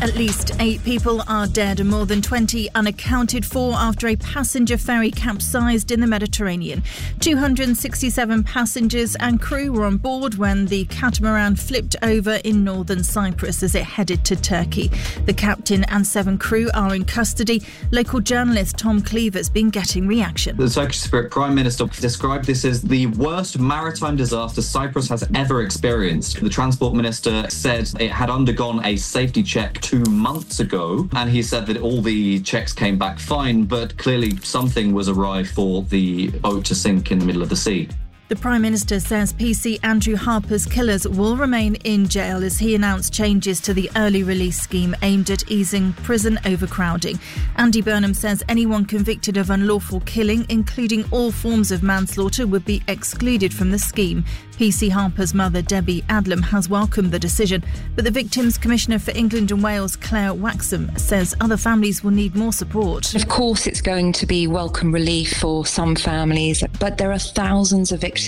At least 8 people are dead and more than 20 unaccounted for after a passenger ferry capsized in the Mediterranean. 267 passengers and crew were on board when the catamaran flipped over in northern Cyprus as it headed to Turkey. The captain and 7 crew are in custody. Local journalist Tom Cleaver's been getting reaction. The Turkish Prime Minister described this as the worst maritime disaster Cyprus has ever experienced. The Transport Minister said it had undergone a safety check 2 months ago, and he said that all the checks came back fine, but clearly something was awry for the boat to sink in the middle of the sea. The Prime Minister says PC Andrew Harper's killers will remain in jail as he announced changes to the early release scheme aimed at easing prison overcrowding. Andy Burnham says anyone convicted of unlawful killing, including all forms of manslaughter, would be excluded from the scheme. PC Harper's mother, Debbie Adlam, has welcomed the decision, but the Victims Commissioner for England and Wales, Claire Waxham, says other families will need more support. Of course, it's going to be welcome relief for some families, but there are thousands of victims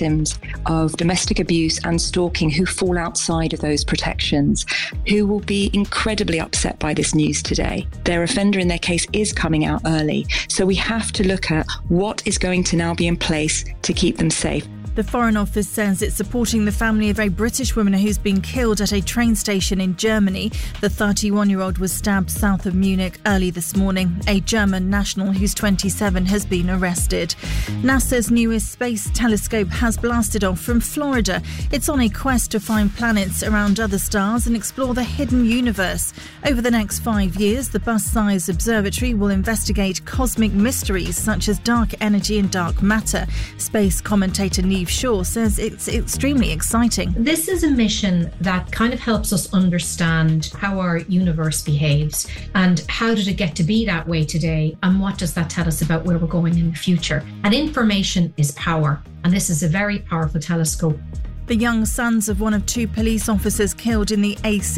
of domestic abuse and stalking who fall outside of those protections, who will be incredibly upset by this news today. Their offender in their case is coming out early, so we have to look at what is going to now be in place to keep them safe. The Foreign Office says it's supporting the family of a British woman who's been killed at a train station in Germany. The 31-year-old was stabbed south of Munich early this morning. A German national who's 27 has been arrested. NASA's newest space telescope has blasted off from Florida. It's on a quest to find planets around other stars and explore the hidden universe. Over the next 5 years, the bus-sized observatory will investigate cosmic mysteries such as dark energy and dark matter. Space commentator Neve Shaw says it's extremely exciting. This is a mission that kind of helps us understand how our universe behaves and how did it get to be that way today, and what does that tell us about where we're going in the future. And information is power, and this is a very powerful telescope. The young sons of one of 2 police officers killed in the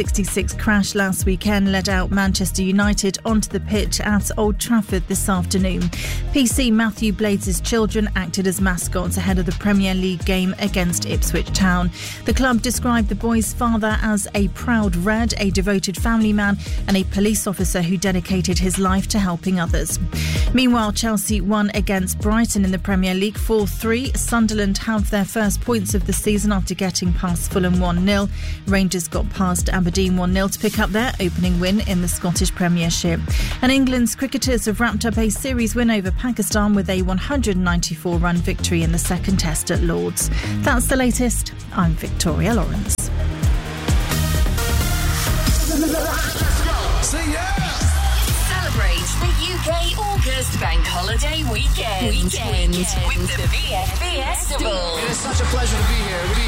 A66 crash last weekend led out Manchester United onto the pitch at Old Trafford this afternoon. PC Matthew Blades' children acted as mascots ahead of the Premier League game against Ipswich Town. The club described the boys' father as a proud Red, a devoted family man and a police officer who dedicated his life to helping others. Meanwhile, Chelsea won against Brighton in the Premier League 4-3. Sunderland have their first points of the season after getting past Fulham 1-0. Rangers got past Aberdeen 1-0 to pick up their opening win in the Scottish Premiership. And England's cricketers have wrapped up a series win over Pakistan with a 194-run victory in the second test at Lord's. That's the latest. I'm Victoria Lawrence. Celebrate the UK August Bank Holiday weekend with the VFB Festival. It is such a pleasure to be here.